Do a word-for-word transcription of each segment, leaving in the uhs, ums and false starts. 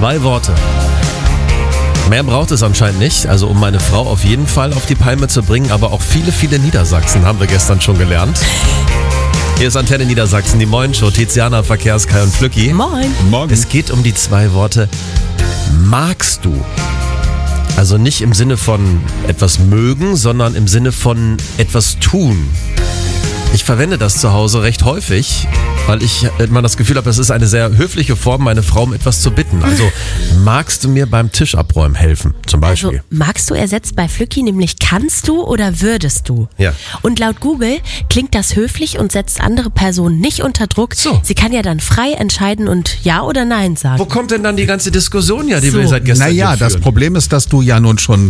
Zwei Worte. Mehr braucht es anscheinend nicht, also um meine Frau auf jeden Fall auf die Palme zu bringen, aber auch viele, viele Niedersachsen haben wir gestern schon gelernt. Hier ist Antenne Niedersachsen, die Moin-Show, Tiziana, Verkehrskai und Flücki. Moin. Morgen. Es geht um die zwei Worte magst du. Also nicht im Sinne von etwas mögen, sondern im Sinne von etwas tun. Ich verwende das zu Hause recht häufig, weil ich immer das Gefühl habe, es ist eine sehr höfliche Form, meine Frau um etwas zu bitten. Also, magst du mir beim Tisch abräumen helfen, zum Beispiel? Also, magst du ersetzt bei Flücki nämlich kannst du oder würdest du? Ja. Und laut Google klingt das höflich und setzt andere Personen nicht unter Druck. So. Sie kann ja dann frei entscheiden und Ja oder Nein sagen. Wo kommt denn dann die ganze Diskussion ja, die So. wir seit gestern Naja, hier das führen? Problem ist, dass du ja nun schon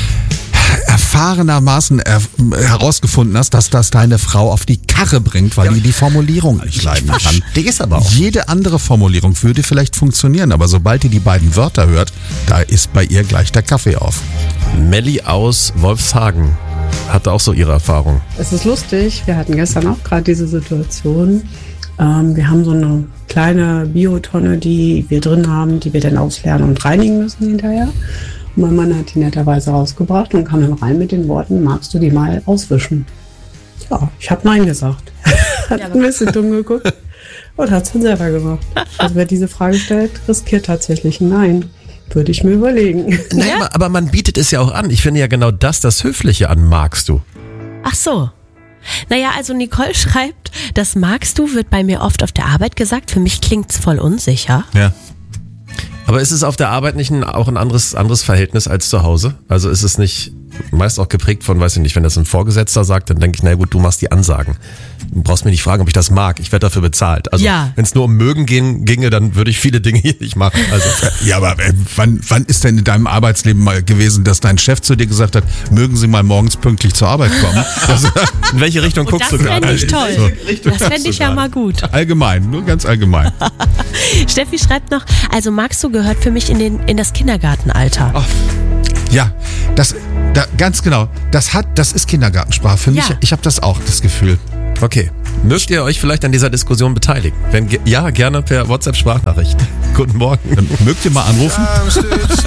erfahrenermaßen er, herausgefunden hast, dass das deine Frau auf die Karre bringt, weil die die Formulierung nicht leiden kann. Verstehe es aber auch. Jede andere Formulierung würde vielleicht funktionieren, aber sobald ihr die beiden Wörter hört, da ist bei ihr gleich der Kaffee auf. Melli aus Wolfshagen hatte auch so ihre Erfahrung. Es ist lustig, wir hatten gestern auch gerade diese Situation. Ähm, wir haben so eine kleine Biotonne, die wir drin haben, die wir dann ausleeren und reinigen müssen hinterher. Und mein Mann hat die netterweise rausgebracht und kam dann rein mit den Worten, magst du die mal auswischen? Ja, ich habe Nein gesagt. Hat ein bisschen dumm geguckt und hat es dann selber gemacht. Also wer diese Frage stellt, riskiert tatsächlich ein Nein. Würde ich mir überlegen. Nein, aber, aber man bietet es ja auch an. Ich finde ja genau das, das Höfliche an magst du. Ach so. Naja, also Nicole schreibt, das magst du wird bei mir oft auf der Arbeit gesagt. Für mich klingt's voll unsicher. Ja. Aber ist es auf der Arbeit nicht ein, auch ein anderes, anderes Verhältnis als zu Hause? Also ist es nicht meist auch geprägt von, weiß ich nicht, wenn das ein Vorgesetzter sagt, dann denke ich, na gut, du machst die Ansagen. Du brauchst mir nicht fragen, ob ich das mag. Ich werde dafür bezahlt. Also Ja. wenn es nur um Mögen gehen, ginge, dann würde ich viele Dinge hier nicht machen. Also Ja, aber äh, wann, wann ist denn in deinem Arbeitsleben mal gewesen, dass dein Chef zu dir gesagt hat, mögen Sie mal morgens pünktlich zur Arbeit kommen? Also, in welche Richtung Und guckst das du gerade? fände ich toll. Richtung Das guckst fände du ich ja gerade? mal gut. allgemein, nur ganz allgemein. Steffi schreibt noch, also magst du gehört für mich in, den, in das Kindergartenalter. Ja, das, da, ganz genau. Das hat, das ist Kindergartensprache. Für mich, Ja. ich habe das auch, das Gefühl. Okay. Mögt ihr euch vielleicht an dieser Diskussion beteiligen? Wenn ge- ja, gerne per WhatsApp-Sprachnachricht. Guten Morgen. Dann mögt ihr mal anrufen?